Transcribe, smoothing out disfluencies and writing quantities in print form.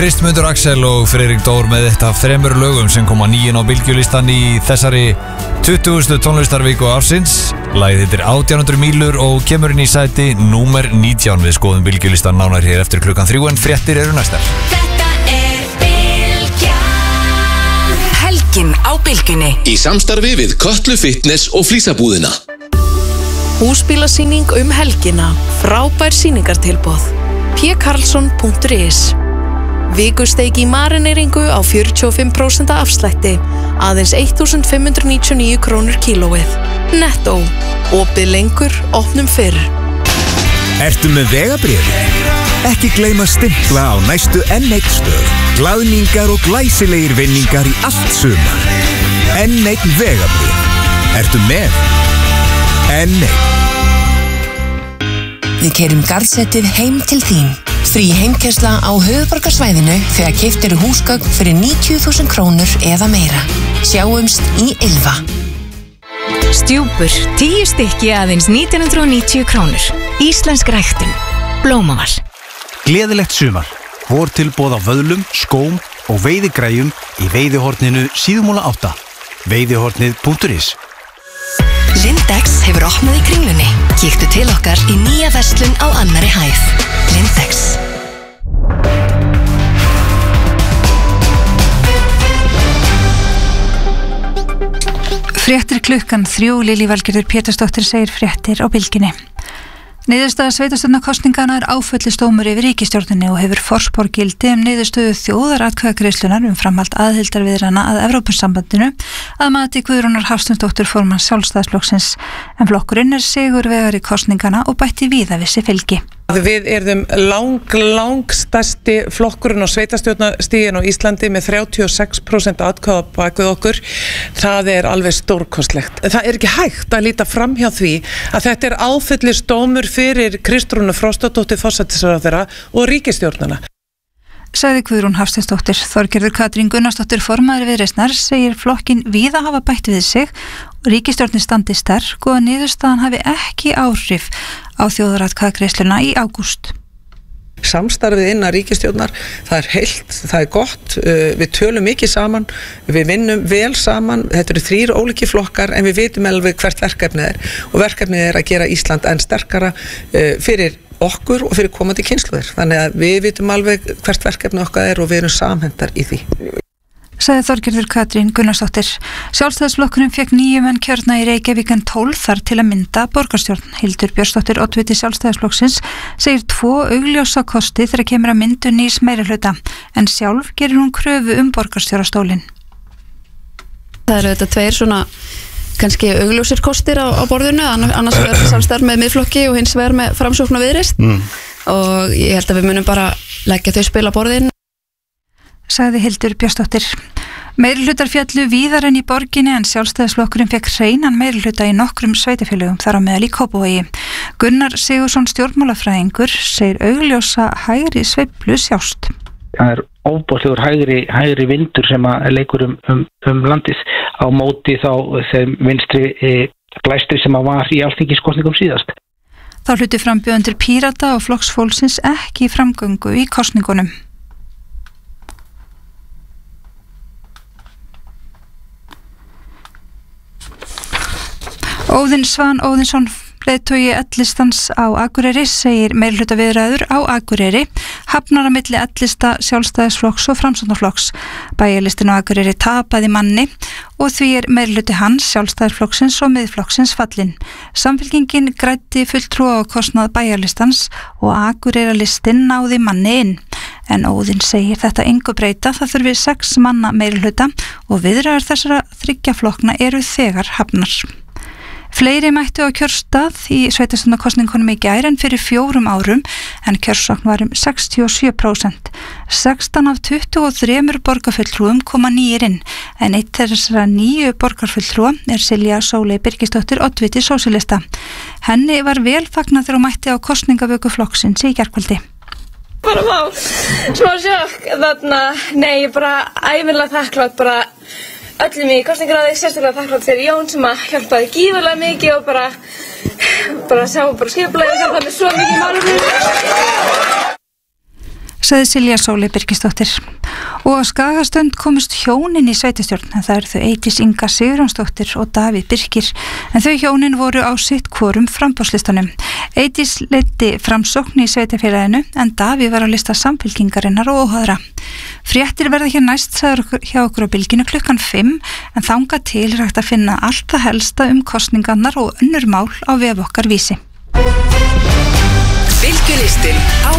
Kristmundur Axel og Friðrik Dór með þetta 3 lögum sem koma 9 á bylgjulistan í þessari 20. tónlistarviku ársins. Lagið heitir 1800 mílur og kemur inn í sæti númer 19. Við skoðum bylgjulistan nánar hér eftir klukkan 3 en fréttir eru næstar. Þetta Bylgjan. Helgin á Bylgjunni. Í samstarfi við Kötlu Fitness og Flísabúðina. Húsbílasýning helgina. Frábær sýningartilboð. pkarlsson.is. Vikusteik í marineringu á 45% afslætti. Aðeins 1599 krónur kílóið. Netto. Opið lengur, opnum fyrr. Ertu með vegabréf? Ekki gleyma stimpla á næstu N1 stöð. Glaðningar og glæsilegir vinningar í allt sumar. N1 vegabréf. Ertu með? N1. Við keyrum Garðsetið heim til þín. Frí heimkeyrsla á höfuðborgarsvæðinu þegar keypt eru húsgögn fyrir 90.000 krónur eða meira. Sjáumst í Ylva. Stjúpur, 10 stykki aðeins 1990 krónur. Íslensk ræktun. Blómaval. Gleðilegt sumar. Vortilboð á vöðlum, skóm og veiðigræjum í veiðihorninu Síðumúla 8. Veiðihornið.is. Lindex hefur opnað í Kringlunni. Kíktu til okkar í nýja verslun á annarri hæð. Lindex. Fréttir klukkan 3. Lilja Valgerður Pétursdóttir segir fréttir á Bylgjunni. Niðurstaða sveitarstjórnarkosningana áfellisdómur yfir ríkisstjórninni og hefur forspárgildi niðurstöðu þjóðaratkvæðagreiðslunnar framhald aðildarviðræðna að Evrópusambandinu að mati Guðrúnar Hafsteinsdóttur formanns Sjálfstæðisflokksins, en flokkurinn sigurvegari kosningana og bætti víða vissi fylgi. Við erum langstærsti flokkurinn á sveitarstjórnarstiginu á Íslandi með 36% atkvæða bak við okkur. Það alveg stórkostlegt. Það ekki hægt að líta fram hjá því að þetta áfellisdómur fyrir Kristrúnu Frostadóttur forsætisráðherra og ríkisstjórnana. Sagði Guðrún Hafsteinsdóttir. Þorgerður Katrín Gunnarsdóttir formaður Viðreisnar segir flokkin víða hafa bætt við sig og ríkisstjórnin standi sterk og að niðurstaðan hafi ekki áhrif á þjóðaratkvæðagreiðsluna í ágúst. Samstarfið innan ríkisstjórnar, það heilt, það gott, við tölum mikið saman, við vinnum vel saman, þetta eru 3 ólíki flokkar en við vitum alveg hvert verkefnið og verkefnið að gera Ísland enn sterkara fyrir okkur og fyrir komandi kynslóðir. Þannig að við vitum alveg hvert verkefni okkar og við erum samhendar í því. Sagði Þorgerður Katrín Gunnarsdóttir. Sjálfstæðisflokkurinn fékk 9 menn kjörna í Reykjavík en 12 þar til að mynda borgarstjórn. Hildur Björnsdóttir, oddviti Sjálfstæðisflokksins, segir 2 augljósa kosti þegar kemur að myndu nýs meirihluta, en sjálf gerir hún kröfu borgarstjórastólinn. Það eru þetta 2 svona kannski augljósir kostir á borðinu, annars verður samstarf með miðflokki og hins vegar með Framsókn og Viðreisn og ég held að við munum bara leggja þau spil á borðin. Sagði Hildur Björnsdóttir. Meirihlutar fjallu víðar en í borginni en Sjálfstæðisflokkurinn fékk hreinan meirihluta í nokkrum sveitarfélögum þar á meðal í Kópavogi. Gunnar Sigurðsson stjórnmálafræðingur segir augljósa hægri sveiflu sjást. Það óbóðlegur hægri vindur sem að leikur landið á móti þá þeim vinstri blæstri sem að var í alþingiskosningum síðast. Þá hluti frambjóðendur Pírata og Flokks fólksins ekki í framgöngu í kosningunum. Óðinn Svan Óðinsson, leiðtogi L-listans á Akureyri, segir meirihlutaviðræður á Akureyri hafnar á milli L-lista, Sjálfstæðisflokks og Framsóknarflokks. Bæjarlistin á Akureyri tapaði manni og því meirihlути hans, Sjálfstæðisflokksins og Miðflokksins fallinn. Samfylkingin græddi fulltrúa á kostnað bæjarlistans og Akureyrarlistinn náði manni inn. En Óðinn segir þetta engu breyta, það þurfi 6 manna meirihlutta og viðræður þessara 3 flokkna eru þegar hafnar. Fleiri mættu á kjörstað í sveitarstjórnarkosningunum í gær en fyrir 4 árum en kjörsókn var 67%. 16 af 23 borgarfulltrúum koma nýir inn en eitt þessara 9 borgarfulltrúa Silja Sóley Birgisdóttir oddviti sósíalista. Henni var vel fagnað þegar hún mætti á kosningavöku flokksins í gærkvöldi. Bara smá sjokk þarna, nei, ég bara ævinlega þakklátt öllum í kosningaráði, sérstaklega þakklátt fyrir Jón sem að hjálpaði gífurlega mikið og bara sjá skipulagið og hjálpaði mér svo mikið í málum. sagði Silja Sóley Birgisdóttir. Og á Skagastönd komust hjónin í sveitastjórn, en það eru þau Eydís Inga Sigurjónsdóttir og Davíð Birkir, en þau hjónin voru á sitt hvorum framboðslistanum. Eydís leiddi Framsókn í sveitafélaginu, en Davíð var á lista Samfylkingarinnar og óháðra. Fréttir verða hér næst, sagður hjá okkur á Bylginu 5:00, en þangað til er hægt að finna allt það helsta kosningarnar og önnur mál á vef okkar Vísi. Bylgjulistinn á